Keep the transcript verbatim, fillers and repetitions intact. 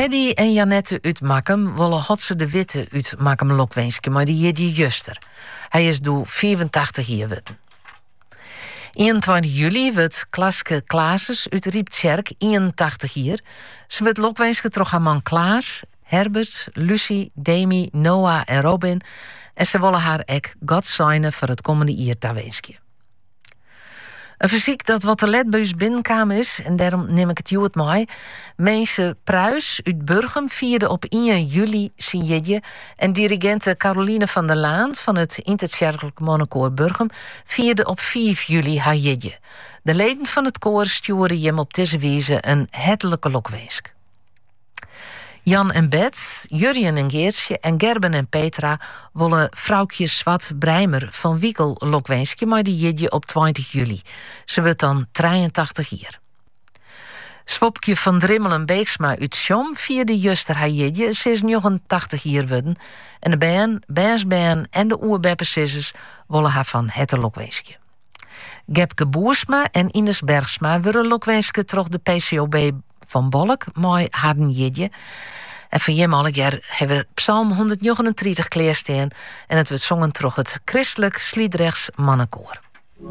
Freddy en Janette uit Makkum willen Hotse de Witte uit Makkum Lokweenske, maar die die juster. Hij is doe vierentachtig jaar worden. eenentwintig juli wordt Klaske Klaases uit Rieptjerk eenentachtig jaar. Ze wordt Lokweenske troch haar man Klaas, Herbert, Lucie, Demi, Noah en Robin. En ze willen haar ek God signen voor het komende jaar taweeskje. Een fysiek dat wat de ledbuis binnenkam is, en daarom neem ik het juwet mee. Mensen Pruis uit Burgum vierde op één juli zijn jedje. En dirigente Caroline van der Laan van het Interkerkelijk Mannenkoor Burgum vierde op vier juli haar jedje. De leden van het koor sturen hem op deze wijze een hartelijke lokweesk. Jan en Bet, Jurjen en Geertje en Gerben en Petra willen vrouwtje Swat Breimer van Wiekel Lokweenske, maar die jedje op twintig juli. Ze wordt dan drieëntachtig jaar. Swopke van Drimmel en Beeksma uit Sjom vierde juster haar jedje, ze is negenentachtig jaar worden. En de band, Bansband en de Oerbeppersissers willen haar van het Lokweenske. Gepke Boersma en Ines Bergsma willen Lokweenske troch de P C O B van Bolk, mooi harden jedje. En van jem alle jaar hebben we Psalm honderdnegenendertig klaarstaan en het wordt zongen troch het Christelijk Sliedrechts Mannenkoor.